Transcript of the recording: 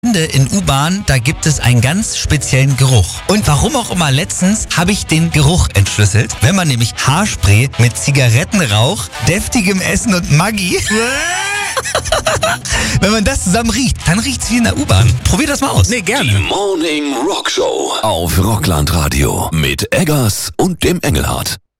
In U-Bahn, da gibt es einen ganz speziellen Geruch. Und warum auch immer, letztens habe ich den Geruch entschlüsselt. Wenn man nämlich Haarspray mit Zigarettenrauch, deftigem Essen und Maggi, wenn man das zusammen riecht, dann riecht's wie in der U-Bahn. Probier das mal aus. Nee, gerne. Die Morning Rock Show auf Rockland Radio mit Eggers und dem Engelhardt.